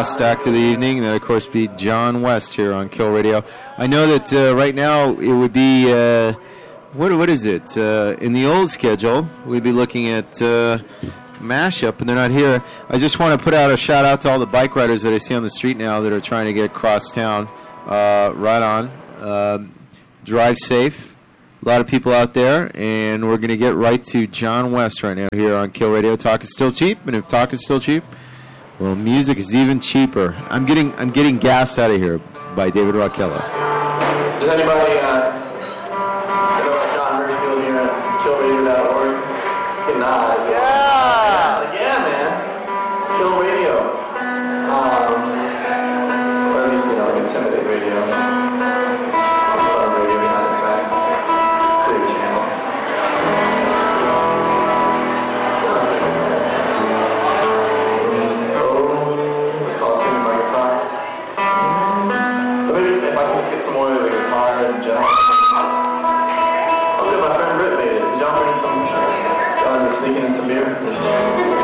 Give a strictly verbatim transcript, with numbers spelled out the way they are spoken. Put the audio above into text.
last act of the evening. And then, of course, be John West here on Kill Radio. I know that uh, right now it would be, uh, what what is it? Uh, in the old schedule, we'd be looking at uh, Mashup, and they're not here. I just want to put out a shout-out to all the bike riders that I see on the street now that are trying to get across town. Uh, right on. Uh, drive safe. A lot of people out there, and we're going to get right to John West right now here on Kill Radio. Talk is still cheap, and if talk is still cheap, well, music is even cheaper. I'm getting I'm getting gassed out of here by David Rockella. Does anybody uh, know John Hirschfield here at kill radio dot org? Get nods. Yeah! Like, yeah, man. Kill Radio. Um, or at least, you know, like Intimidate Radio. Some more of the guitar and John. I'll see if my friend Britt made it. Did y'all bring some? Y'all end up sneaking in some beer?